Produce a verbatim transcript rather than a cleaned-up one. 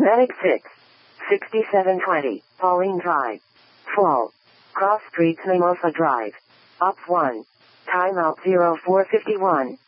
Medic six. sixty-seven twenty, Pauline Drive. Full. Cross Streets Mimosa Drive. Up one. Timeout zero four fifty-one.